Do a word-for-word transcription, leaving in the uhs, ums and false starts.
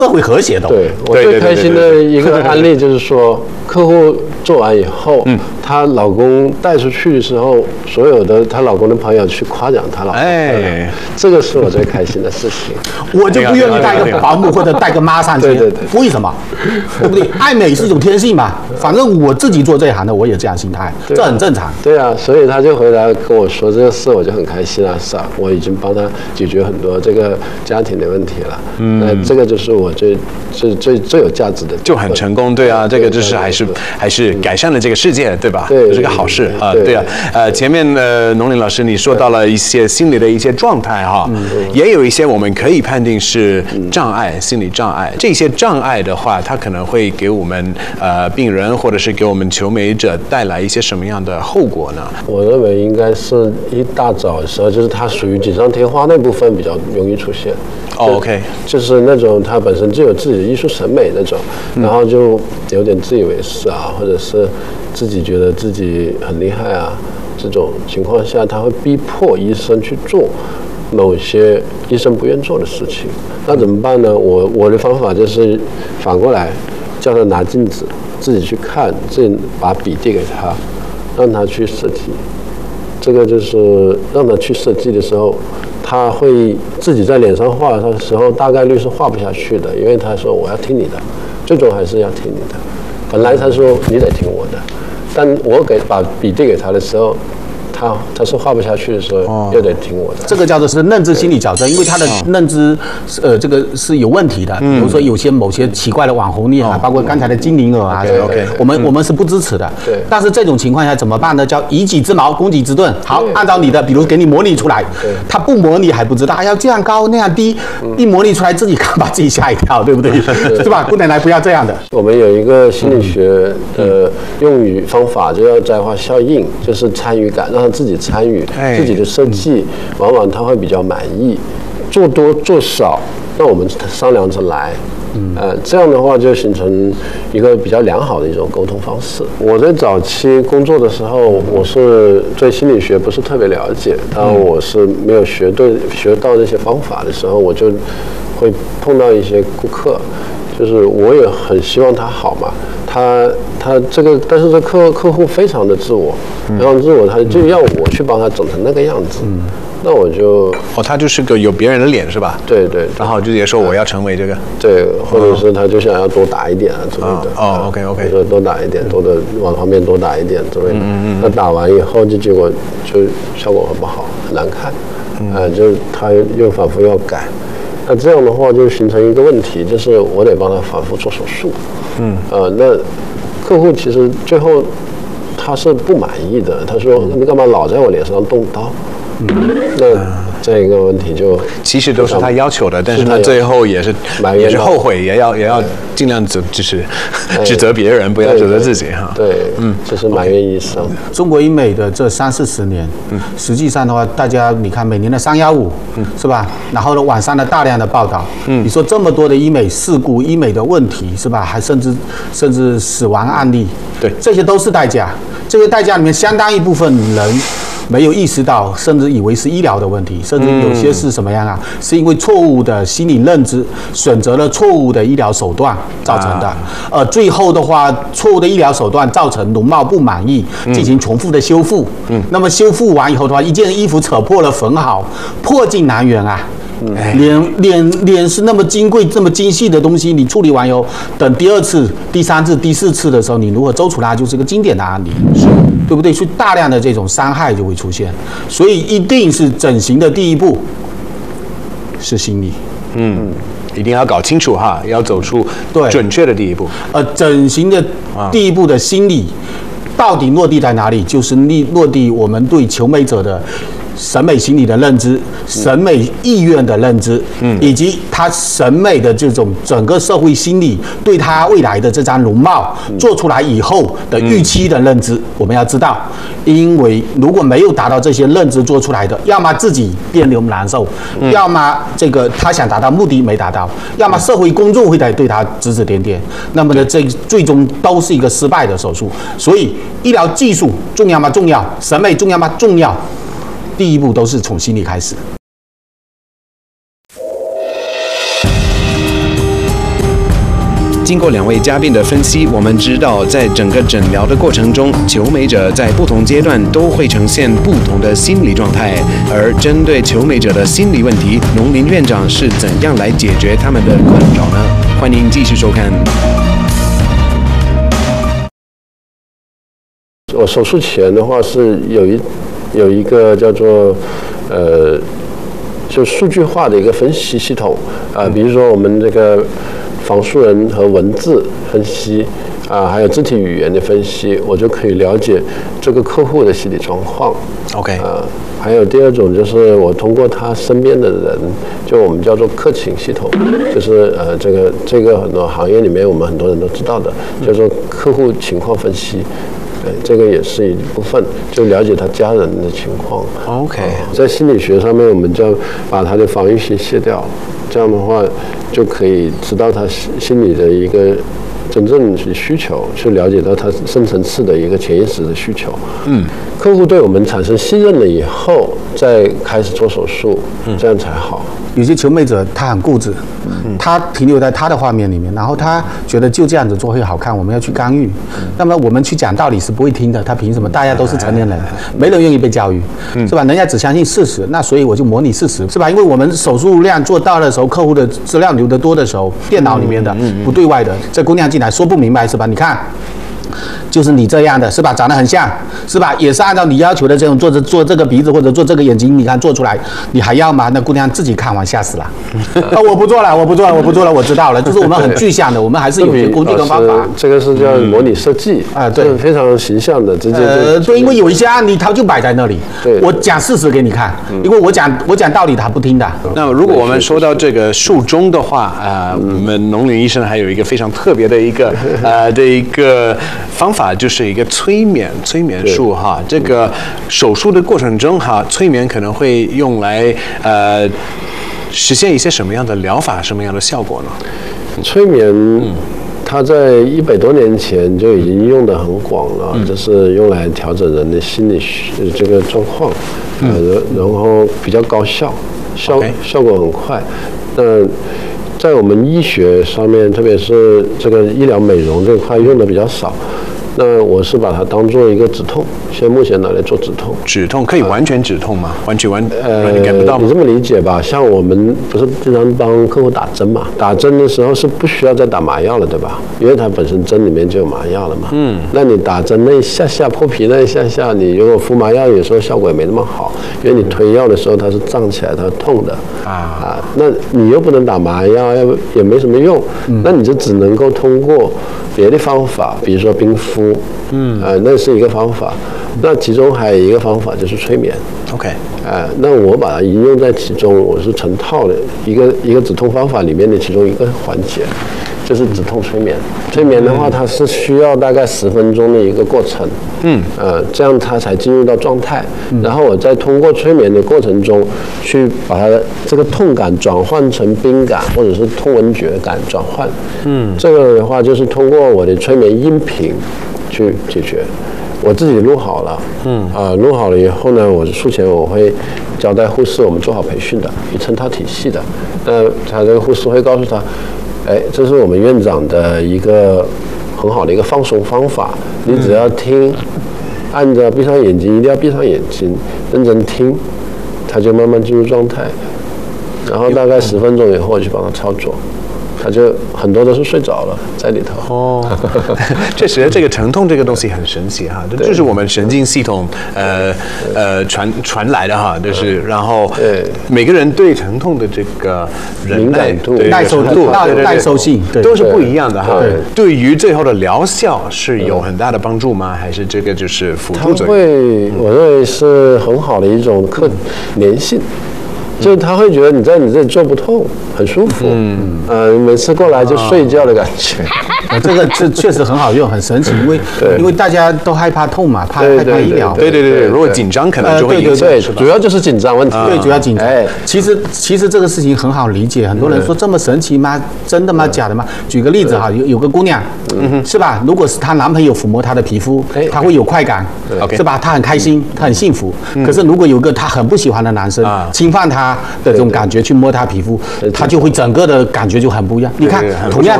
社会和谐的。 对，我最开心的一个案例就是说，客户做完以后，嗯，她老公带出去的时候，所有的她老公的朋友去夸奖她老公，哎，这个是我最开心的事情。 我就不愿意带个保姆或者带个妈上去， 对对对， 为什么？对不对？爱美是一种天性嘛，反正我自己做这一行的，我也这样心态，这很正常。 对啊，所以他就回来跟我说这个事，我就很开心啊，是啊，我已经帮他解决很多这个家庭的问题了。嗯，那这个就是我最最最最有价值的， 就很成功，对啊，这个就是还是还是改善了这个世界，对吧？ 对， 是个好事啊，对啊。呃，前面呃，农林老师你说到了一些心理的一些状态哈，也有一些我们可以判定是障碍，心理障碍。这些障碍的话，它可能会给我们呃病人或者是给我们求美者带来一些什么样的后果呢？ 我认为应该是一大早的时候，就是它属于锦上添花那部分比较容易出现。 哦 ，OK， 就是那种他本身就有自己的艺术审美那种，然后就有点自以为是啊，或者是自己觉得自己很厉害啊，这种情况下，他会逼迫医生去做某些医生不愿做的事情。那怎么办呢？我我的方法就是反过来，叫他拿镜子，自己去看，自己把笔递给他，让他去设计。这个就是让他去设计的时候，他会自己在脸上画的时候，大概率是画不下去的，因为他说我要听你的，最终还是要听你的。本来他说你得听我的，但我给把笔递给他的时候，他他是画不下去的时候，又得听我的。 这个叫做是认知心理矫正，因为他的认知呃这个是有问题的。比如说有些某些奇怪的网红脸啊，包括刚才的精灵耳啊， OK， 我们我们是不支持的。 对。 但是这种情况下怎么办呢？叫以己之矛攻己之盾。好，按照你的，比如给你模拟出来，他不模拟还不知道，哎要这样高那样低，一模拟出来自己看把自己吓一跳，对不对？是吧？不能来不要这样的。 我们有一个心理学的用语方法，就叫摘花效应，就是参与感，让他自己参与自己的设计，往往他会比较满意。做多做少，那我们商量着来。呃，这样的话就形成一个比较良好的一种沟通方式。我在早期工作的时候，我是对心理学不是特别了解，当我是没有学对学到这些方法的时候，我就会碰到一些顾客，就是我也很希望他好嘛，他他这个，但是这客客户非常的自我，非常自我，他就要我去帮他整成那个样子。那我就哦，他就是个有别人的脸是吧？ 对对， 然后就也说我要成为这个， 对，或者是他就想要多打一点啊之类的。 哦 ，OK OK， 说多打一点，多的往旁边多打一点之类的。嗯嗯。那打完以后，就结果就效果很不好，很难看。嗯。呃，就他又反复要改，那这样的话就形成一个问题，就是我得帮他反复做手术。嗯。呃，那客户其实最后他是不满意的，他说你干嘛老在我脸上动刀？嗯，那这个问题就其实都是他要求的，但是他最后也是也是后悔，也要也要尽量指就是指责别人，不要指责自己哈。 对，嗯，就是埋怨医生。 中国医美的这三四十年，嗯，实际上的话，大家你看每年的三幺五，嗯，是吧？然后呢，网上的大量的报道，嗯，你说这么多的医美事故、医美的问题，是吧？还甚至甚至死亡案例， 对， 这些都是代价。这些代价里面，相当一部分人没有意识到，甚至以为是医疗的问题，甚至有些是什么样啊？嗯、是因为错误的心理认知，选择了错误的医疗手段造成的。啊、呃，最后的话，错误的医疗手段造成容貌不满意，进行重复的修复。嗯，那么修复完以后的话，一件衣服扯破了缝好，破镜难圆啊。脸脸脸是那么金贵、这么精细的东西，你处理完以后，等第二次、第三次、第四次的时候，你如何揪出它，就是一个经典的案例，对不对？所以大量的这种伤害就会出现，所以一定是整形的第一步是心理， 嗯，一定要搞清楚哈，要走出准确的第一步。 呃，整形的第一步的心理到底落地在哪里？就是落落地我们对求美者的审美心理的认知、审美意愿的认知，嗯，以及他审美的这种整个社会心理对他未来的这张容貌做出来以后的预期的认知，我们要知道，因为如果没有达到这些认知做出来的，要么自己别扭难受，要么这个他想达到目的没达到，要么社会公众会在对他指指点点，那么呢，这最终都是一个失败的手术。所以，医疗技术重要吗？重要。审美重要吗？重要。第一步都是从心理开始。 经过两位嘉宾的分析，我们知道在整个诊疗的过程中，求美者在不同阶段都会呈现不同的心理状态。而针对求美者的心理问题，农林院长是怎样来解决他们的困扰呢？欢迎继续收看。 我手术前的话是有一有一个叫做呃，就数据化的一个分析系统啊、呃，比如说我们这个仿素人和文字分析啊、呃，还有肢体语言的分析，我就可以了解这个客户的心理状况。 OK 啊、呃，还有第二种就是我通过他身边的人，就我们叫做客情系统，就是呃这个这个很多行业里面我们很多人都知道的，叫做客户情况分析。对，这个也是一部分，就了解他家人的情况。 OK，、 呃、在心理学上面，我们就要把他的防御心卸掉，这样的话就可以知道他心理的一个真正的需求，去了解到他深层次的一个潜意识的需求。嗯，客户对我们产生信任了以后，再开始做手术，嗯、这样才好。 有些求美者他很固执，嗯、他停留在他的画面里面，然后他觉得就这样子做会好看，我们要去干预。嗯、那么我们去讲道理是不会听的，他凭什么？大家都是成年人，没人愿意被教育，嗯、是吧？人家只相信事实，那所以我就模拟事实，是吧？因为我们手术量做到的时候，客户的资料留得多的时候，电脑里面的、嗯、不对外的，这姑娘进来说不明白，是吧？你看。就是你这样的是吧？长得很像是吧？也是按照你要求的这种做这做这个鼻子或者做这个眼睛，你看做出来，你还要吗？那姑娘自己看完吓死了。啊，我不做了，我不做了，我不做了，我知道了。就是我们很具象的，我们还是有些工具跟方法。 这个是叫模拟设计啊，对， 非常形象的，直接呃，对，因为有一些案例它就摆在那里， 对， 我讲事实给你看，因为我讲我讲道理他不听的。 那如果我们说到这个术中的话，啊，我们农林医生还有一个非常特别的一个呃的一个方法。就是一个催眠催眠术哈，这个手术的过程中哈，催眠可能会用来呃实现一些什么样的疗法，什么样的效果呢？ 催眠，嗯、它在一百多年前就已经用得很广了，嗯、就是用来调整人的心理这个状况，嗯、呃，然后比较高效，效 Okay. 效果很快。那在我们医学上面，特别是这个医疗美容这块用的比较少。那我是把它当做一个止痛，现在目前拿来做止痛。 止痛可以完全止痛吗？完全完呃， 你感不到吗？ 你这么理解吧，像我们不是经常帮客户打针嘛？打针的时候是不需要再打麻药了，对吧？因为它本身针里面就有麻药了嘛。嗯。那你打针那一下下破皮那一下下，你如果敷麻药，有时候效果也没那么好，因为你推药的时候它是胀起来，它是痛的。啊啊，那你又不能打麻药，要也没什么用。嗯。那你就只能够通过别的方法，比如说冰敷。嗯，呃，那是一个方法。那其中还有一个方法就是催眠。 OK， 呃，那我把它应用在其中，我是成套的一个一个止痛方法里面的其中一个环节，就是止痛催眠。催眠的话，它是需要大概十分钟的一个过程。嗯，呃，这样它才进入到状态。嗯、然后我再通过催眠的过程中，去把它的这个痛感转换成冰感，或者是痛闻觉感转换。嗯，这个的话就是通过我的催眠音频去解决。我自己录好了，嗯，啊、呃，录好了以后呢，我术前我会交代护士，我们做好培训的，有成套体系的。那他这个护士会告诉他，哎，这是我们院长的一个很好的一个放松方法，你只要听，按着闭上眼睛，一定要闭上眼睛，认真听，他就慢慢进入状态。然后大概十分钟以后，我去帮他操作。他就很多都是睡着了在里头。哦， 确实，这个疼痛这个东西很神奇哈，这就是我们神经系统呃呃传传来的哈，就是然后每个人对疼痛的这个敏感度、 耐受度、耐受性都是不一样的哈。对于最后的疗效是有很大的帮助吗？还是这个就是辅助作用？ 会，我认为是很好的一种可粘性。就是他会觉得你在你这里做不痛，很舒服。嗯，呃，每次过来就睡觉的感觉。 啊，这个这确实很好用，很神奇，因为因为大家都害怕痛嘛，怕害怕医疗。 对对对对，如果紧张可能就会影响。 对，主要就是紧张问题。 对，主要紧张。哎，其实其实这个事情很好理解，很多人说这么神奇吗？真的吗？假的吗？举个例子哈，有有个姑娘，嗯，是吧？如果是她男朋友抚摸她的皮肤，她会有快感，是吧？她很开心，她很幸福。可是如果有个她很不喜欢的男生侵犯她的这种感觉去摸她皮肤，她就会整个的感觉就很不一样。你看，同样